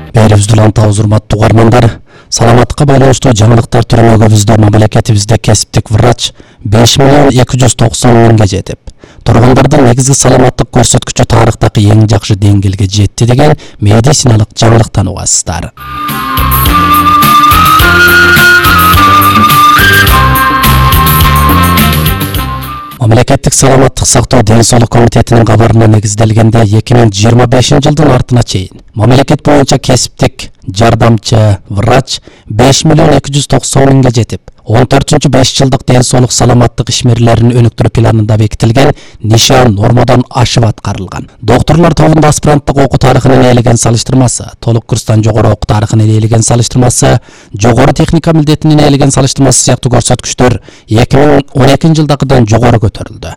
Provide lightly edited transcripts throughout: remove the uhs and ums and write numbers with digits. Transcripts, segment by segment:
Берибиздин урматтуу угармандар, саламатка байланыштуу жаңылыктар түрөмөгүбүздө мамлекетибизде кесиптик врач 5 миллион 290 миңге жетип, тургундардын негизги саламаттык көрсөткүчү тарыхтагы эң жакшы деңгээлге жетти деген медициналык жаңылыктан угасыздар. Мамлекеттик саламаттык сактоо ден соолук комитетинин кабарына негизделгенде 2025 жылдын артына чейин мамлекет боюнча кесиптик жардамчы врач 5 миллион 290 миңге жетип, 14-5 жылдык ден соолук саламаттык ишмерлерин өнүктүрүү планында бекитилген нишан нормадан ашып аткарылган. Докторлор тобунда аспиранттык окуу тарыхын ээлеген салыштырмасы, толук курстан жогору окуу тарыхын ээлеген салыштырмасы, жогору техника милдетин ээлеген салыштырмасы сыяктуу көрсөткүчтөр 2012 жылдагыдан жогору көтөрүлдү.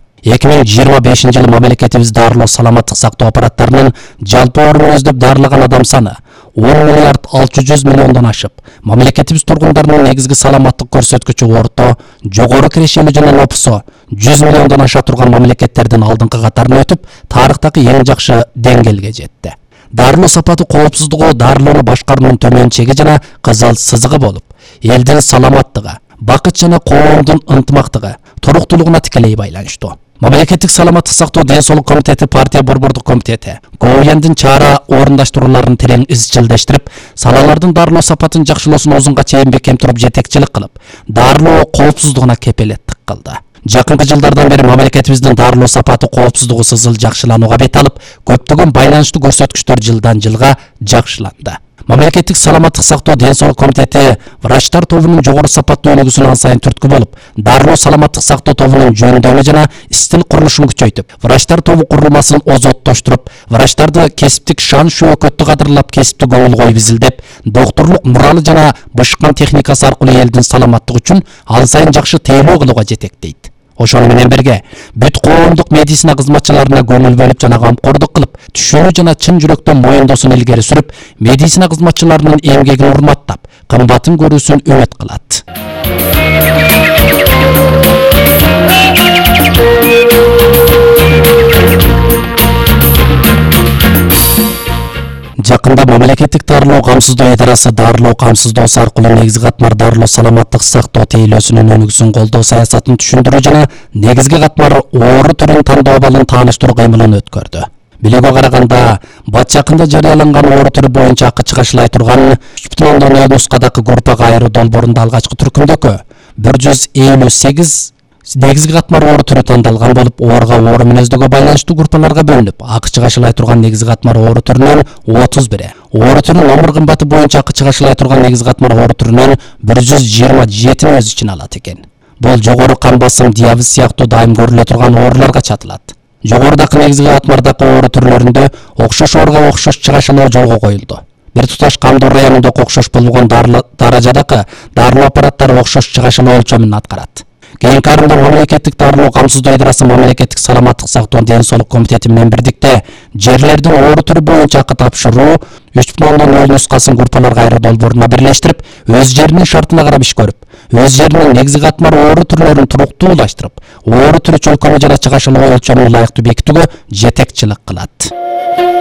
2025 жылы мамлекетибиз дарылоо саламаттык сактоо аппараттарынын жалпы оорун өздөп дарылаган адам саны 10 миллиард 600 миллиондон ашып, мамлекетибиз тургундарынын негизги саламаттык көрсөткүчү орто, жогору кирешелүү жана нопусу 100 миллиондон аша турган мамлекеттердин алдыңкы катарына өтүп, тарыхтагы эң жакшы деңгээлге жетти. Дарылоо сапаты коопсуздугу дарылоону башкаруунун төмөн чеги жана кызыл сызыгы болуп, элдин саламаттыгы, бакыт жана коомдун ынтымактыгы, туруктуулугуна тикелей байланыштуу. Мамлекеттик саламаттык сактоо ден соолук комитети, партия борбордук комитети КООЯндын чара орундаштырууларын терең изчилдештирип, салалардын дарылоо сапатын жакшылоосуна узунга чейин бекем туруп жетекчилик кылып, дарылоо коопсуздугуна кепилеттик кылды. Жакынкы жылдардан бери мамлекетибиздин дарылоо сапаты коопсуздугу сызыл жакшыланууга бет алып, көптөгөн байланыштуу көрсөткүчтөр жылдан жылга жакшыланды. Мамлекеттик саламаттык сактоо ден соолук комитети врачтар тобунун жогору сапаттуу өнүгүүсүнө ан сайын түрткү болуп, дарылоо саламаттык сактоо тобунун жөндөмү жана стил курулушун күчөйтүп, врачтар тобу курулмасын озоттоштуруп, врачтарды кесиптик шан шөкөттү кадырлап, кесиптик көңүл коюп изилдеп, доктурлук муралы жана бышкан техникасы аркылуу элдин саламаттыгы үчүн ан сайын жакшы тейлөө кылууга жетектейт. Ошону менен бирге бүт коомдук медицина кызматчыларына көңүл бөлүп жана камкордук кылып, түшүнүү жана чын жүрөктөн моюндоосун илгери сүрүп, медицина кызматчыларынын эмгегин урматтап, кымбатын көрүүсүн үмүт кылат. Жакында мамлекеттик дарылоо камсыздоо идарасы дарылоо камсыздоосу аркылуу негизги катмар дарылоо саламаттык сактоо тейлөөсүнүн өнүгүүсүн колдоо саясатын түшүндүрүү жана негизги катмар оору түрүн тандоо абалын тааныштыруу кыймылын өткөрдү. Билүүгө караганда, бат жакында жарыяланган оору түрү боюнча акы чыгашылай турган 3,0 нускадагы группага айыруу долбоорунда алгачкы түркүмдөгү 158 негизги катмар оору түрү тандалган болуп, ооруга оору мүнөздөгө байланыштуу группаларга бөлүнүп, акы чыгашылай турган негизги катмар оору түрүнүн 31, оору түрүнүн номер кымбаты боюнча акы чыгашылай турган негизги катмар оору түрүнүн 127 өз ичине алат экен. Бул жогору кан басым, диабет сыяктуу дайым көрүлө турган ооруларга чатылат. Жогорудагы негизги катмардагы оору түрлөрүндө окшош ооруга окшош чыгашылоо жолго коюлду. Бир туташ кандоо районунда окшош болгон даражадагы дарылоо аппараттары окшош чыгашылоо өлчөмүн аткарат. Кийинки арымда мамлекеттик дарылоо камсыздоо идарасы мамлекеттик саламаттык сактоо ден соолук комитети менен бирдикте жерлердин оору түрү боюнча акы тапшыруу 3,0 нускасын группаларга айыруу долбооруна бирлештирип, өз жеринин шартына карап иш көрүп, өз жеринин негизги катмар оору түрлөрүн туруктуулаштырып, оору түрү чөлкөмү жана чыгашылоо өлчөмүн ылайыктуу бекитүүгө жетекчилик кылат.